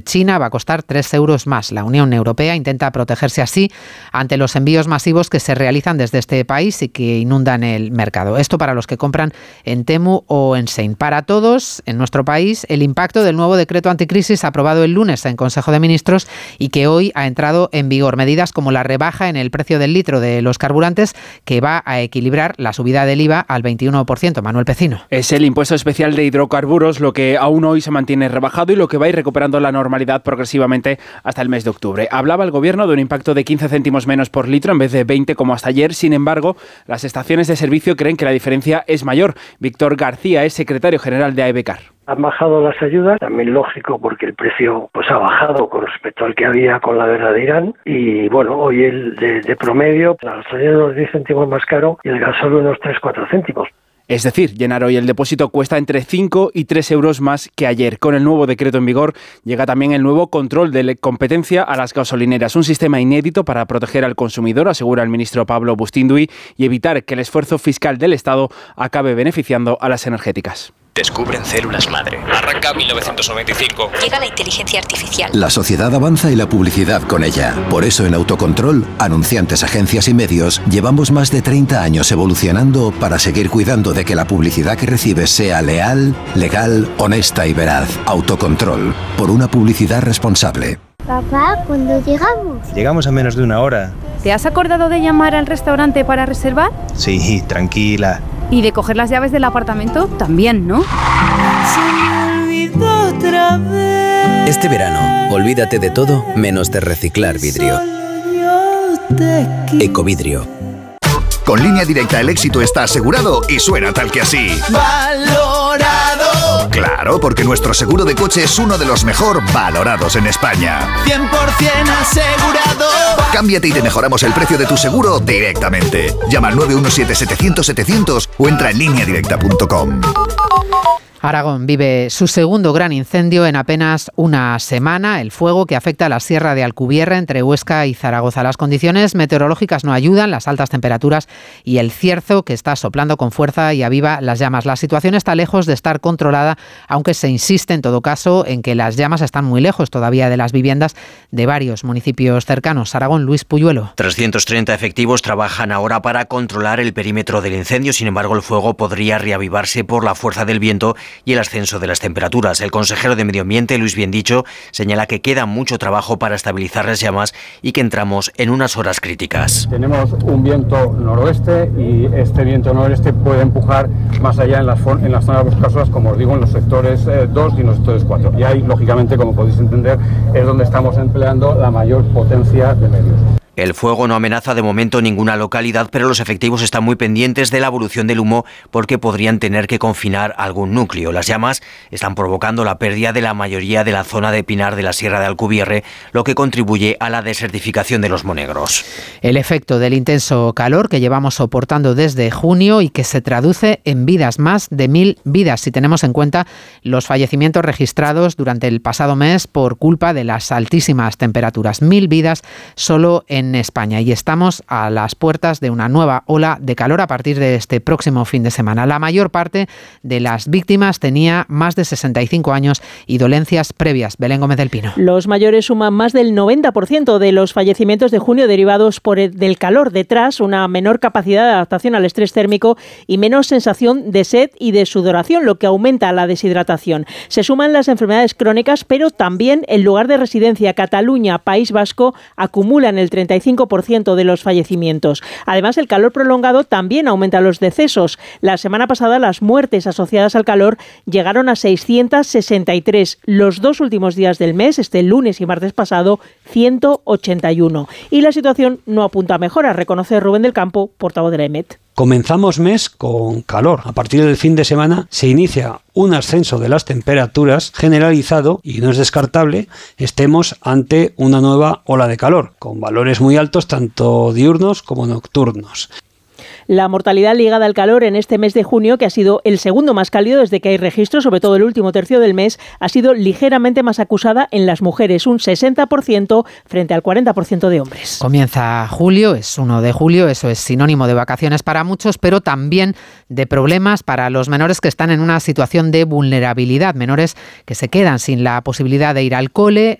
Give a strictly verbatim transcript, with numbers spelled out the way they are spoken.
China va a costar tres euros más. La Unión Europea intenta protegerse así ante los envíos masivos que se realizan desde este país y que inundan el mercado. Esto para los que compran en Temu o en Shein. Para todos, en nuestro país, el impacto del nuevo decreto anticrisis aprobado el lunes en Consejo de Ministros y que hoy ha entrado en vigor. Medidas como la rebaja en el precio del litro de los carburantes, que va a equilibrar la subida del I V A al veintiuno por ciento. Manuel Pecino. Es el impuesto especial de hidrocarburos lo que aún hoy se mantiene rebajado y lo que va a ir recuperando la normalidad progresivamente hasta el mes de octubre. Hablaba el Gobierno de un impacto de quince céntimos menos por litro en vez de veinte como hasta ayer. Sin embargo, las estaciones de servicio creen que la diferencia es mayor. Víctor García es secretario general de AEVECAR. Han bajado las ayudas, también lógico porque el precio pues ha bajado con respecto al que había con la guerra de Irán y bueno, hoy el de, de promedio, la gasolina unos diez céntimos más caro y el gasóleo unos tres a cuatro céntimos. Es decir, llenar hoy el depósito cuesta entre cinco y tres euros más que ayer. Con el nuevo decreto en vigor llega también el nuevo control de competencia a las gasolineras, un sistema inédito para proteger al consumidor, asegura el ministro Pablo Bustinduy, y evitar que el esfuerzo fiscal del Estado acabe beneficiando a las energéticas. Descubren células madre. Arranca mil novecientos noventa y cinco. Llega la inteligencia artificial. La sociedad avanza y la publicidad con ella. Por eso en Autocontrol, anunciantes, agencias y medios, llevamos más de treinta años evolucionando para seguir cuidando de que la publicidad que recibes sea leal, legal, honesta y veraz. Autocontrol, por una publicidad responsable. Papá, ¿cuándo llegamos? Llegamos a menos de una hora. ¿Te has acordado de llamar al restaurante para reservar? Sí, tranquila. ¿Y de coger las llaves del apartamento? También, ¿no? Se me olvidó otra vez. Este verano, olvídate de todo menos de reciclar vidrio. Ecovidrio. Con Línea Directa el éxito está asegurado y suena tal que así. ¡Valorado! Claro, porque nuestro seguro de coche es uno de los mejor valorados en España. cien por ciento asegurado. Cámbiate y te mejoramos el precio de tu seguro directamente. Llama al nueve uno siete setecientos setecientos o entra en línea directa punto com. Aragón vive su segundo gran incendio en apenas una semana, el fuego que afecta a la Sierra de Alcubierre entre Huesca y Zaragoza. Las condiciones meteorológicas no ayudan, las altas temperaturas y el cierzo que está soplando con fuerza y aviva las llamas. La situación está lejos de estar controlada, aunque se insiste en todo caso en que las llamas están muy lejos todavía de las viviendas de varios municipios cercanos. Aragón, Luis Puyuelo. trescientos treinta efectivos trabajan ahora para controlar el perímetro del incendio. Sin embargo, el fuego podría reavivarse por la fuerza del viento y el ascenso de las temperaturas. El consejero de Medio Ambiente, Luis Biendicho, señala que queda mucho trabajo para estabilizar las llamas y que entramos en unas horas críticas. Tenemos un viento noroeste y este viento noroeste puede empujar más allá en las, en las zonas boscosas, como os digo, en los sectores eh, dos y en los sectores cuatro. Y ahí, lógicamente, como podéis entender, es donde estamos empleando la mayor potencia de medios. El fuego no amenaza de momento ninguna localidad, pero los efectivos están muy pendientes de la evolución del humo porque podrían tener que confinar algún núcleo. Las llamas están provocando la pérdida de la mayoría de la zona de pinar de la Sierra de Alcubierre, lo que contribuye a la desertificación de los monegros. El efecto del intenso calor que llevamos soportando desde junio y que se traduce en vidas, más de mil vidas, si tenemos en cuenta los fallecimientos registrados durante el pasado mes por culpa de las altísimas temperaturas. Mil vidas solo en España, y estamos a las puertas de una nueva ola de calor a partir de este próximo fin de semana. La mayor parte de las víctimas tenía más de sesenta y cinco años y dolencias previas. Belén Gómez del Pino. Los mayores suman más del noventa por ciento de los fallecimientos de junio derivados por el, del calor. Detrás, una menor capacidad de adaptación al estrés térmico y menos sensación de sed y de sudoración, lo que aumenta la deshidratación. Se suman las enfermedades crónicas, pero también el lugar de residencia. Cataluña, País Vasco, acumulan el treinta y cinco por ciento de los fallecimientos. Además, el calor prolongado también aumenta los decesos. La semana pasada, las muertes asociadas al calor llegaron a seiscientos sesenta y tres. Los dos últimos días del mes, este lunes y martes pasado, ciento ochenta y uno. Y la situación no apunta a mejora, reconoce Rubén del Campo, portavoz de la E M E T. Comenzamos mes con calor. A partir del fin de semana se inicia un ascenso de las temperaturas generalizado y no es descartable estemos ante una nueva ola de calor, con valores muy altos tanto diurnos como nocturnos. La mortalidad ligada al calor en este mes de junio, que ha sido el segundo más cálido desde que hay registro, sobre todo el último tercio del mes, ha sido ligeramente más acusada en las mujeres, un sesenta por ciento frente al cuarenta por ciento de hombres. Comienza julio, es uno de julio, eso es sinónimo de vacaciones para muchos, pero también de problemas para los menores que están en una situación de vulnerabilidad, menores que se quedan sin la posibilidad de ir al cole,